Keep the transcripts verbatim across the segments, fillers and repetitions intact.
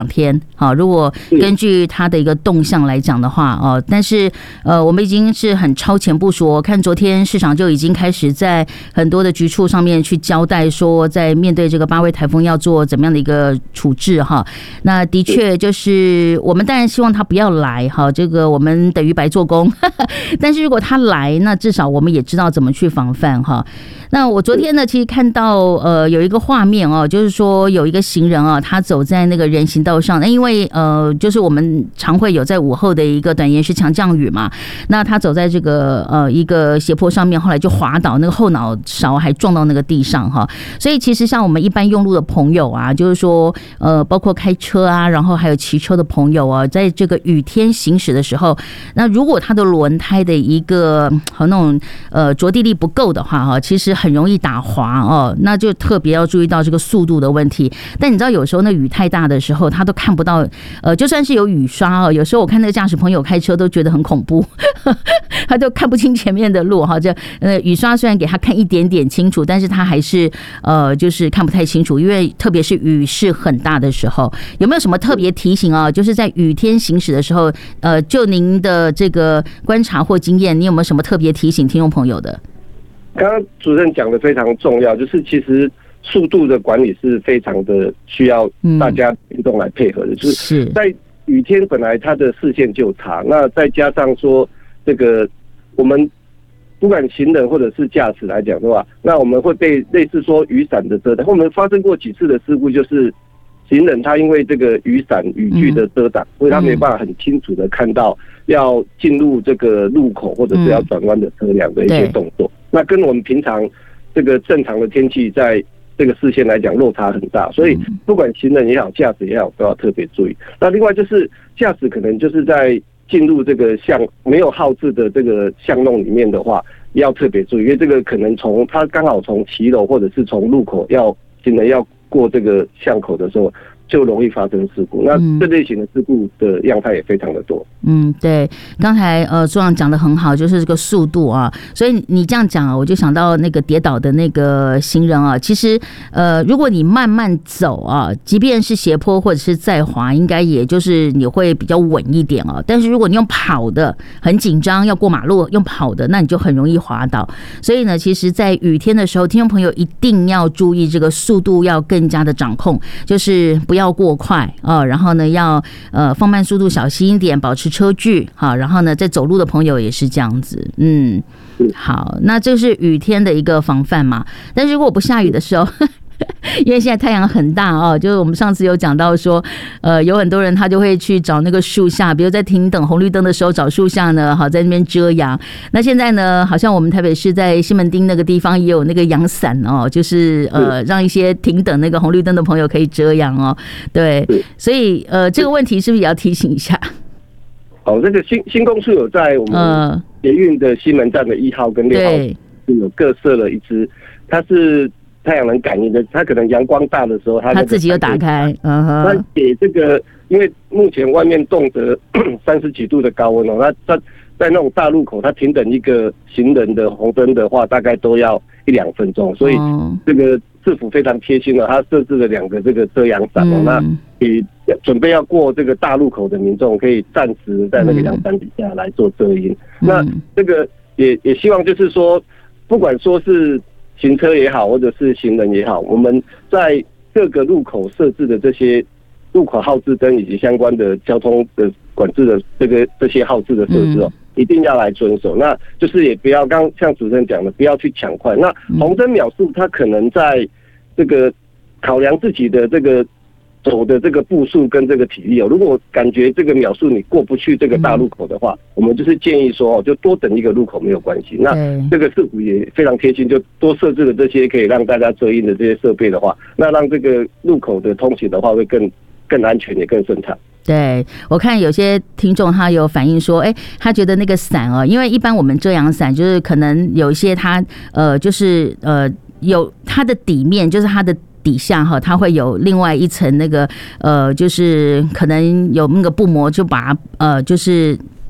天，好，如果根据它的一个动向来讲的话，哦，但是呃，我们已经是很超前部署，看昨天市场就已经开始在很多的局处上面去交代说，在面对这个八位台风要做怎么样的一个处置哈。那的确就是我们当然希望它不要来哈，这个我们等于白做工，但是如果它来，那至少我们也知道怎么去防范哈。那我昨天呢，其实看到呃有一个画面哦，就是说有一个行人啊，他走在那个人行道上，那因为呃就是我们常会有在午后的一个短延时强降雨嘛，那他走在这个呃一个斜坡上面，后来就滑倒，那个后脑勺还撞到那个地上哈。所以其实像我们一般用路的朋友啊，就是说呃包括开车啊，然后还有骑车的朋友啊，在这个雨天行驶的时候，那如果他的轮胎的一个和那种呃着地力不够的话哈，其实很容易打滑哦，那就特别要注意到这个速度的问题。但你知道有时候那雨太大的时候，他都看不到，呃，就算是有雨刷哦，有时候我看那个驾驶朋友开车都觉得很恐怖，他都看不清前面的路哈。这呃雨刷虽然给他看一点点清楚，但是他还是呃就是看不太清楚，因为特别是雨势很大的时候，有没有什么特别提醒啊？就是在雨天行驶的时候，呃，就您的这个观察或经验，你有没有什么特别提醒听众朋友的？ 刚刚主任讲的非常重要，就是其实速度的管理是非常的需要大家运动来配合的，就是在雨天本来它的视线就差，那再加上说这个我们不管行人或者是驾驶来讲的话，那我们会被类似说雨伞的遮挡，我们发生过几次的事故，就是行人他因为这个雨伞雨具的遮挡，所以他没办法很清楚的看到要进入这个路口或者是要转弯的车辆的一些动作。那跟我们平常这个正常的天气在这个视线来讲落差很大，所以不管行人也好驾驶也好都要特别注意。那另外就是驾驶可能就是在进入这个巷没有号志的这个巷弄里面的话要特别注意，因为这个可能从他刚好从骑楼或者是从路口要行人要过这个巷口的时候就容易发生事故，那这类型的事故的样态也非常的多。嗯， 对，刚才呃朱长讲的很好，就是这个速度啊，所以你这样讲啊，我就想到那个跌倒的那个行人啊，其实呃如果你慢慢走啊，即便是斜坡或者是再滑，应该也就是你会比较稳一点啊。但是如果你用跑的很紧张要过马路用跑的，那你就很容易滑倒。所以呢，其实在雨天的时候，听众朋友一定要注意这个速度要更加的掌控，就是不要要过快啊，然后呢要呃放慢速度，小心一点，保持车距好，然后呢在走路的朋友也是这样子，嗯，好，那这是雨天的一个防范嘛。但是如果不下雨的时候，因为现在太阳很大哦，就是我们上次有讲到说，呃，有很多人他就会去找那个树下，比如在停等红绿灯的时候找树下呢，好在那边遮阳。那现在呢，好像我们台北市在西门町那个地方也有那个阳伞哦，就是呃让一些停等那个红绿灯的朋友可以遮阳哦。对，所以呃这个问题是不是也要提醒一下？ 哦，这个新新公司有在我们捷运的西门站的一号跟六号有各设了一支，它是太阳能感应的，它可能阳光大的时候，它它自己就打开，嗯哼， 它给这个，因为目前外面动辄三十几度的高温哦，那它在那种大路口，它停等一个行人的红灯的话，大概都要一两分钟，所以这个市府非常贴心了，它设置了两个这个遮阳伞哦，那给准备要过这个大路口的民众可以暂时在那个阳伞底下来做遮阴。那这个也也希望就是说，不管说是行车也好，或者是行人也好，我们在各个路口设置的这些路口号志灯以及相关的交通的管制的这个这些号志的设置哦，一定要来遵守。那就是也不要刚像主持人讲的，不要去抢快。那红灯秒数，它可能在这个考量自己的这个走的这个步数跟这个体力哦，如果感觉这个秒数你过不去这个大路口的话，我们就是建议说哦，就多等一个路口没有关系。那这个市府也非常贴心，就多设置了这些可以让大家遮阴的这些设备的话，那让这个路口的通行的话会更更安全也更顺畅。 对，我看有些听众他有反映说，哎，他觉得那个伞哦，因为一般我们遮阳伞就是可能有一些它呃就是呃有它的底面就是它的底下哈，它会有另外一层那个呃，就是可能有那个布膜，就把呃，就是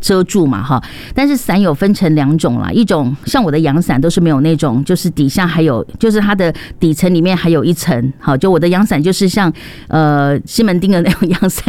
遮住嘛哈。但是伞有分成两种啦，一种像我的阳伞都是没有那种，就是底下还有，就是它的底层里面还有一层，好，就我的阳伞就是像呃西门町的那种阳伞